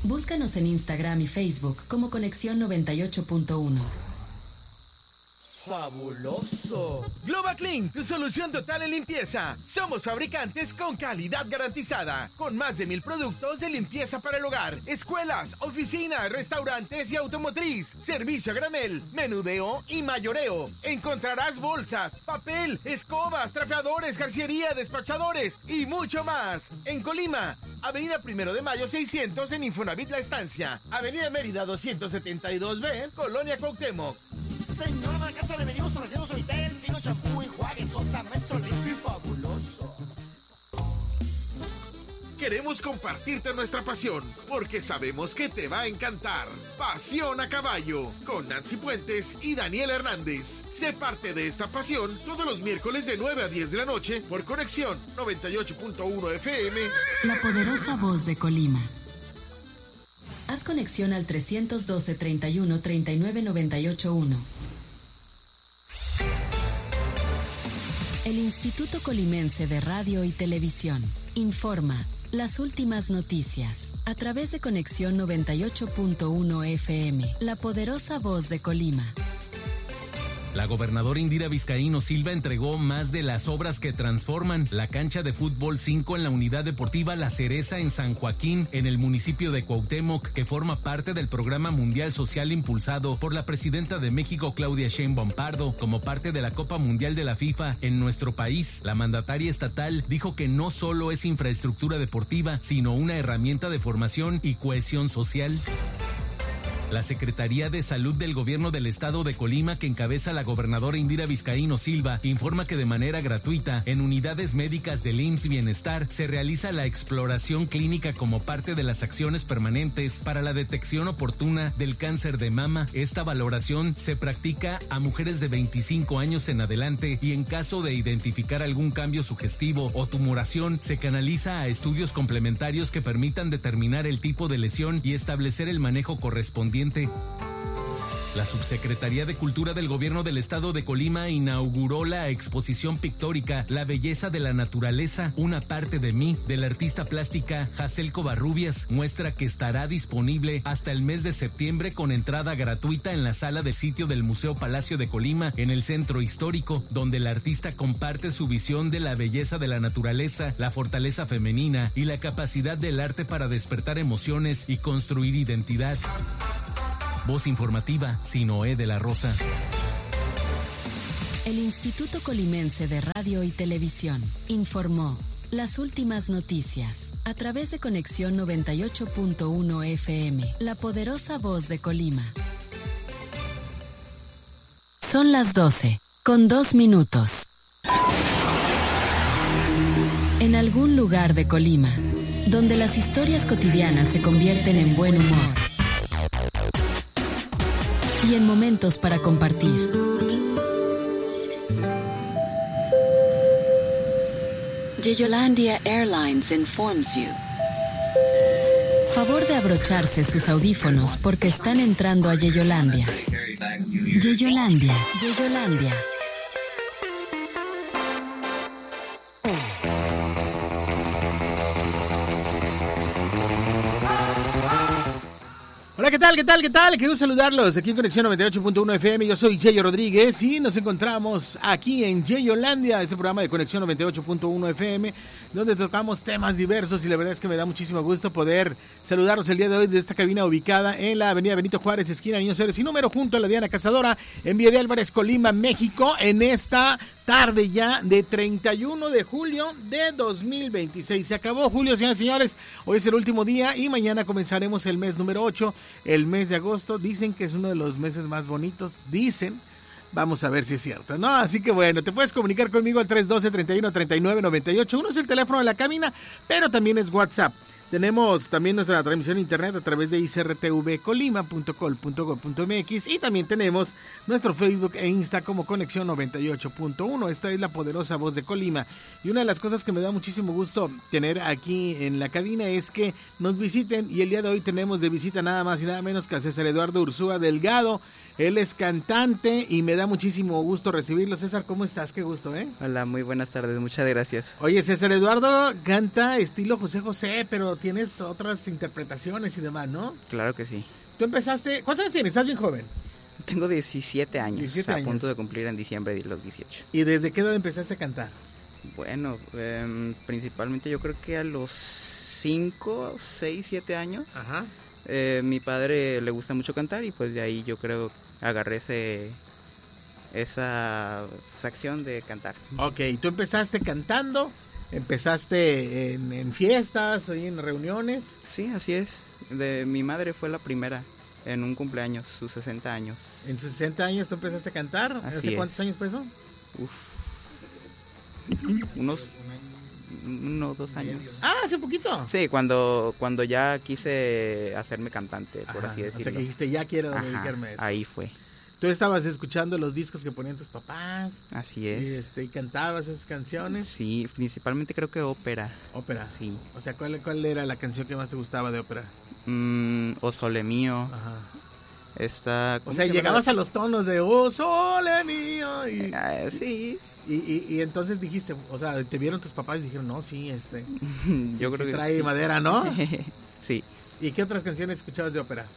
Búscanos en Instagram y Facebook como Conexión 98.1. ¡Fabuloso! GlobaClean, tu solución total en limpieza. Somos fabricantes con calidad garantizada, con más de 1,000 productos de limpieza para el hogar, escuelas, oficinas, restaurantes y automotriz, servicio a granel, menudeo y mayoreo. Encontrarás bolsas, papel, escobas, trapeadores, jarciería, despachadores y mucho más. En Colima, Avenida 1 de Mayo 600 en Infonavit La Estancia, Avenida Mérida 272B, Colonia Cuauhtémoc. Señora de la casa, le venimos ofreciendo Suavitel, fino champú, enjuague, sosa, maestro limpio y fabuloso. Queremos compartirte nuestra pasión, porque sabemos que te va a encantar. Pasión a Caballo, con Nancy Puentes y Daniel Hernández. Sé parte de esta pasión todos los miércoles de 9 a 10 de la noche por Conexión 98.1 FM. La poderosa voz de Colima. Haz conexión al 312 31 39 98 1. El Instituto Colimense de Radio y Televisión informa las últimas noticias a través de Conexión 98.1 FM, la poderosa voz de Colima. La gobernadora Indira Vizcaíno Silva entregó más de las obras que transforman la cancha de fútbol 5 en la unidad deportiva La Cereza en San Joaquín, en el municipio de Cuauhtémoc, que forma parte del programa mundial social impulsado por la presidenta de México, Claudia Sheinbaum Pardo, como parte de la Copa Mundial de la FIFA en nuestro país. La mandataria estatal dijo que no solo es infraestructura deportiva, sino una herramienta de formación y cohesión social. La Secretaría de Salud del Gobierno del Estado de Colima, que encabeza la gobernadora Indira Vizcaíno Silva, informa que de manera gratuita, en unidades médicas del IMSS Bienestar, se realiza la exploración clínica como parte de las acciones permanentes para la detección oportuna del cáncer de mama. Esta valoración se practica a mujeres de 25 años en adelante y en caso de identificar algún cambio sugestivo o tumoración, se canaliza a estudios complementarios que permitan determinar el tipo de lesión y establecer el manejo correspondiente. La Subsecretaría de Cultura del Gobierno del Estado de Colima inauguró la exposición pictórica La Belleza de la Naturaleza, una parte de mí, de la artista plástica Hazel Covarrubias, muestra que estará disponible hasta el mes de septiembre con entrada gratuita en la sala de sitio del Museo Palacio de Colima, en el centro histórico, donde la artista comparte su visión de la belleza de la naturaleza, la fortaleza femenina y la capacidad del arte para despertar emociones y construir identidad. Voz informativa, Sinoé de la Rosa. El Instituto Colimense de Radio y Televisión informó las últimas noticias a través de Conexión 98.1 FM, la poderosa voz de Colima. Son las 12, con 2 minutos. En algún lugar de Colima, donde las historias cotidianas se convierten en buen humor y en momentos para compartir. Yeyolandia Airlines informs you. Favor de abrocharse sus audífonos porque están entrando a Yeyolandia. Yeyolandia, Yeyolandia. Hola, ¿qué tal? ¿Qué tal? ¿Qué tal? Quiero saludarlos aquí en Conexión 98.1 FM. Yo soy Yeyo Rodríguez y nos encontramos aquí en Yeyolandia, este programa de Conexión 98.1 FM, donde tocamos temas diversos y la verdad es que me da muchísimo gusto poder saludarlos el día de hoy desde esta cabina ubicada en la avenida Benito Juárez, esquina Niños Héroes y número, junto a la Diana Cazadora, en Villa de Álvarez, Colima, México, en esta tarde ya de 31 de julio de 2026. Se acabó julio, señoras y señores. Hoy es el último día y mañana comenzaremos el mes número 8, el mes de agosto. Dicen que es uno de los meses más bonitos, dicen. Vamos a ver si es cierto, ¿no? Así que bueno, te puedes comunicar conmigo al 312-31-39-98. Uno es el teléfono de la cabina, pero también es WhatsApp. Tenemos también nuestra transmisión internet a través de icrtvcolima.col.go.mx y también tenemos nuestro Facebook e Insta como Conexión 98.1. Esta es la poderosa voz de Colima. Y una de las cosas que me da muchísimo gusto tener aquí en la cabina es que nos visiten, y el día de hoy tenemos de visita nada más y nada menos que a César Eduardo Ursúa Delgado, Él es cantante y me da muchísimo gusto recibirlo. César, ¿cómo estás? Qué gusto, ¿eh? Hola, muy buenas tardes, muchas gracias. Oye, César Eduardo canta estilo José José, pero tienes otras interpretaciones y demás, ¿no? Claro que sí. Tú empezaste, ¿cuántos años tienes? Estás bien joven. Tengo 17 años, 17 años. A punto de cumplir en diciembre de los 18. ¿Y desde qué edad empezaste a cantar? Bueno, principalmente yo creo que a los 5, 6, 7 años. Ajá. Mi padre le gusta mucho cantar y pues de ahí yo creo agarré esa acción de cantar. Ok, tú empezaste cantando, empezaste en fiestas, en reuniones. Sí, así es. Mi madre fue la primera en un cumpleaños, sus 60 años. En sus 60 años tú empezaste a cantar. ¿Hace cuántos años fue eso? Unos 1 o 2 años. Ah, hace poquito. Sí, cuando ya quise hacerme cantante, por así decirlo. O sea, que dijiste, ya quiero dedicarme a esto. Ahí fue. Tú estabas escuchando los discos que ponían tus papás. Así es. Y cantabas esas canciones. Sí, principalmente creo que ópera. Ópera. Sí. O sea, ¿cuál era la canción que más te gustaba de ópera? O Sole Mío. Ajá. O sea, llegabas a los tonos de Oh Sole Mío. Sí. Y entonces dijiste, o sea, te vieron tus papás y dijeron, no, sí, yo creo que trae madera, ¿no? Sí. ¿Y qué otras canciones escuchabas de ópera?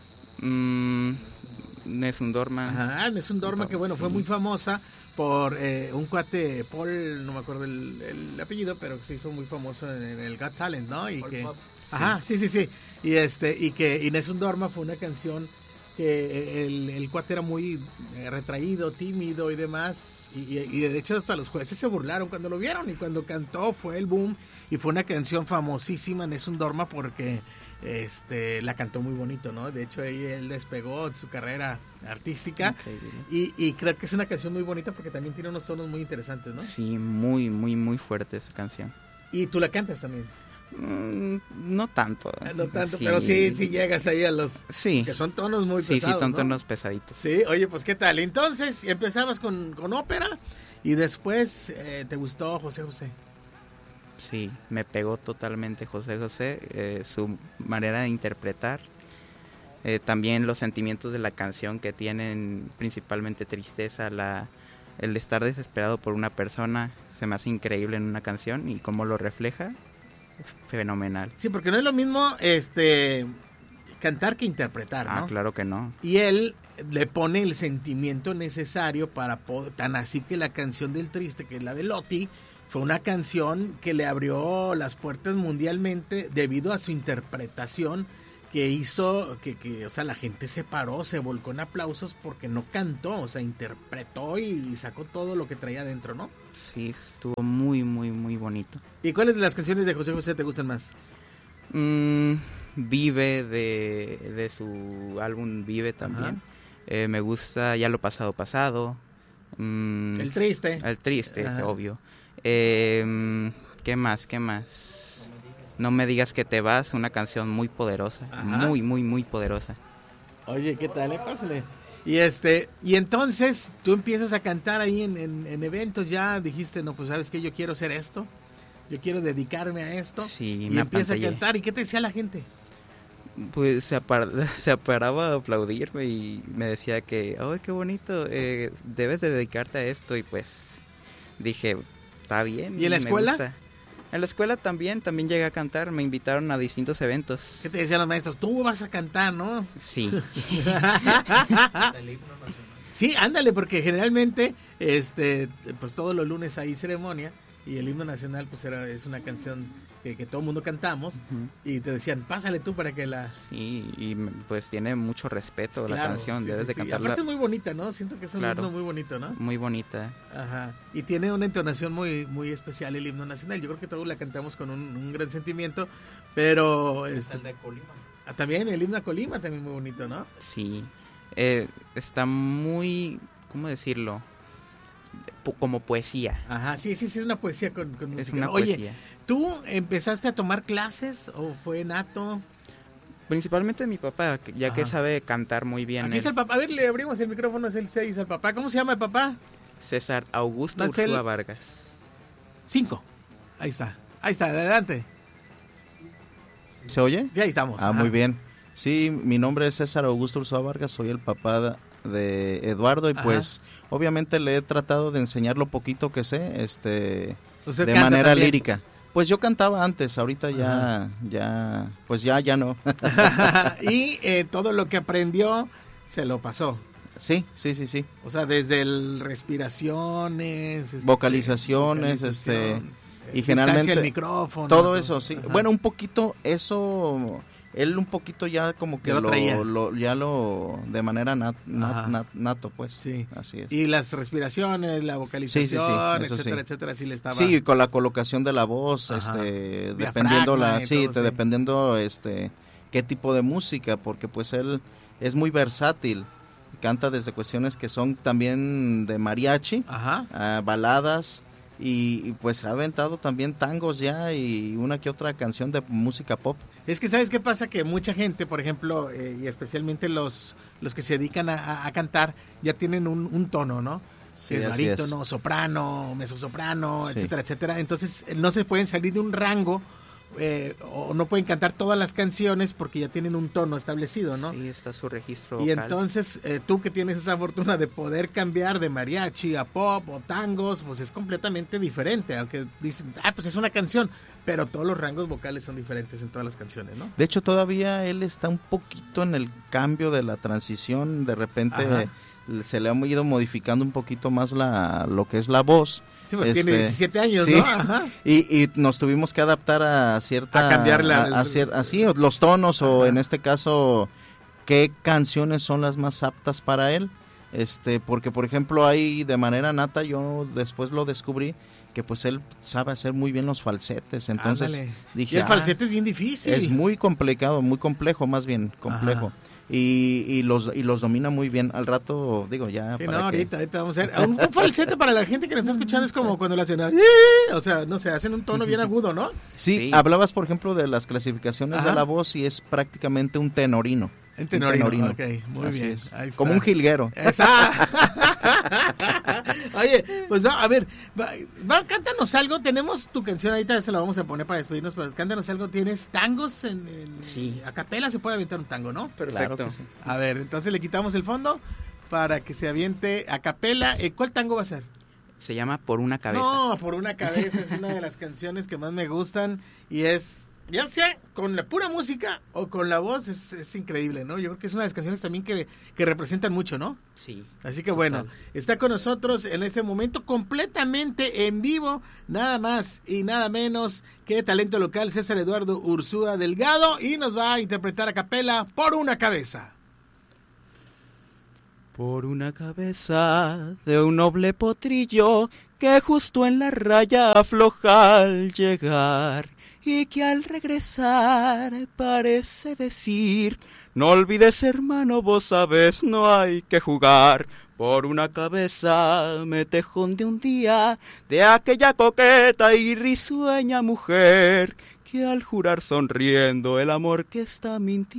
Nessun Dorma. Ajá, Nessun Dorma, que bueno, fue muy famosa por un cuate, Paul, no me acuerdo el apellido, pero que se hizo muy famoso en el Got Talent, ¿no? Y que, ajá, sí. Y Nessun Dorma fue una canción que el cuate era muy retraído, tímido y demás. Y de hecho hasta los jueces se burlaron cuando lo vieron, y cuando cantó fue el boom y fue una canción famosísima, Nessun Dorma, porque la cantó muy bonito, ¿no? De hecho él despegó su carrera artística y creo que es una canción muy bonita porque también tiene unos tonos muy interesantes, ¿no? Sí, muy, muy, muy fuerte esa canción. ¿Y tú la cantas también? No tanto. No tanto, sí. Pero sí llegas ahí a los... Sí. Que son tonos muy pesados, Sí, son ¿no? tonos pesaditos. Sí, oye, pues ¿qué tal? Entonces empezabas con ópera y después te gustó José José. Sí, me pegó totalmente José José, su manera de interpretar, también los sentimientos de la canción que tienen principalmente tristeza, el estar desesperado por una persona, se me hace increíble en una canción y cómo lo refleja, fenomenal. Sí, porque no es lo mismo cantar que interpretar, ¿no? Claro que no. Y él le pone el sentimiento necesario para poder, tan así que la canción del triste, que es la de Loti, fue una canción que le abrió las puertas mundialmente debido a su interpretación que hizo que o sea, la gente se paró, se volcó en aplausos porque no cantó, o sea, interpretó y sacó todo lo que traía adentro, ¿no? Sí, estuvo muy, muy, muy bonito. ¿Y cuáles de las canciones de José José te gustan más? Vive, de su álbum Vive también. Me gusta Ya lo pasado, pasado. El triste. El triste, es obvio. ¿Qué más? No me digas que te vas, una canción muy poderosa. Muy, muy, muy poderosa. Oye, ¿qué tal? Pásale. Y entonces tú empiezas a cantar ahí en eventos, ya dijiste, no, pues sabes que yo quiero hacer esto, yo quiero dedicarme a esto. Sí, y empiezas a cantar. ¿Y qué te decía la gente? Pues se paraba a aplaudirme y me decía que, ¡ay, qué bonito! Debes de dedicarte a esto. Y pues dije, está bien. ¿Y en la escuela? Gusta. En la escuela también llegué a cantar, me invitaron a distintos eventos. ¿Qué te decían los maestros? Tú vas a cantar, ¿no? Sí. Sí, ándale, porque generalmente, pues todos los lunes hay ceremonia y el himno nacional, pues es una canción que todo el mundo cantamos, y te decían, pásale tú para que la... Sí, y pues tiene mucho respeto la canción, debes de cantarla. Aparte es muy bonita, ¿no? Siento que es un himno muy bonito, ¿no? Muy bonita. Ajá, y tiene una entonación muy, muy especial el himno nacional. Yo creo que todos la cantamos con un gran sentimiento, pero... El de Colima. También el himno a Colima también muy bonito, ¿no? Sí, está muy, ¿cómo decirlo? Como poesía. Ajá, sí, es una poesía con música. Es una Oye, poesía. ¿tú empezaste a tomar clases o fue nato? Principalmente mi papá, ya que sabe cantar muy bien. Aquí está el papá. A ver, le abrimos el micrófono, es el 6 al papá. ¿Cómo se llama el papá? César Augusto Ursúa Vargas. 5. Ahí está, adelante. ¿Se oye? Sí, ahí estamos. Muy bien. Sí, mi nombre es César Augusto Ursúa Vargas, soy el papá de Eduardo y pues obviamente le he tratado de enseñar lo poquito que sé, de manera también lírica. Pues yo cantaba antes, ahorita ya no. Y todo lo que aprendió se lo pasó. Sí. O sea, desde respiraciones, vocalizaciones, y generalmente el micrófono, todo eso, sí. Bueno, un poquito eso, él un poquito ya como que lo de manera nato, pues. Sí. Así es. Y las respiraciones, la vocalización, sí, etcétera, sí le estaba. Sí, con la colocación de la voz, dependiendo dependiendo qué tipo de música, porque pues él es muy versátil. Canta desde cuestiones que son también de mariachi, baladas, y pues ha aventado también tangos ya y una que otra canción de música pop. Es que ¿sabes qué pasa? Que mucha gente, por ejemplo, y especialmente los que se dedican a cantar, ya tienen un tono, ¿no? Sí, es barítono, soprano, mezzosoprano, etcétera. Entonces no se pueden salir de un rango, o no pueden cantar todas las canciones porque ya tienen un tono establecido, ¿no? Sí, está su registro y vocal. Entonces tú que tienes esa fortuna de poder cambiar de mariachi a pop o tangos, pues es completamente diferente, aunque dicen, pues es una canción, pero todos los rangos vocales son diferentes en todas las canciones, ¿no? De hecho todavía él está un poquito en el cambio de la transición, de repente se le ha ido modificando un poquito más lo que es la voz. Sí, pues tiene 17 años, sí, ¿no? Ajá. Y nos tuvimos que adaptar a cambiar así, los tonos, o en este caso, qué canciones son las más aptas para él. Porque, por ejemplo, hay de manera nata, yo después lo descubrí, que pues él sabe hacer muy bien los falsetes. Entonces dije, y el falsete es bien difícil. Es muy complicado, muy complejo, más bien complejo. Y los domina muy bien. Al rato, digo, ya. Sí, ahorita vamos a hacer. Un falsete para la gente que nos está escuchando es como cuando lo hacen. O sea, no sé, hacen un tono bien agudo, ¿no? Sí, hablabas, por ejemplo, de las clasificaciones de la voz y es prácticamente un tenorino. Un tenorino. Ok, muy así bien. Es. Como un jilguero. Oye, pues a ver, cántanos algo. Tenemos tu canción, ahorita se la vamos a poner para despedirnos, pero cántanos algo. ¿Tienes tangos sí. A capela? Se puede aventar un tango, ¿no? Perfecto. Claro que sí. A ver, entonces le quitamos el fondo para que se aviente a capela. ¿Cuál tango va a ser? Se llama Por una cabeza. No, Por una cabeza es una de las canciones que más me gustan y es, ya sea con la pura música o con la voz, es increíble, ¿no? Yo creo que es una de las canciones también que representan mucho, ¿no? Sí. Así que bueno, está con nosotros en este momento completamente en vivo, nada más y nada menos que talento local César Eduardo Ursúa Delgado, y nos va a interpretar a capela Por una cabeza. Por una cabeza de un noble potrillo que justo en la raya afloja al llegar y que al regresar parece decir: no olvides, hermano, vos sabés, no hay que jugar. Por una cabeza me tejón de un día de aquella coqueta y risueña mujer que al jurar sonriendo el amor que está mintiendo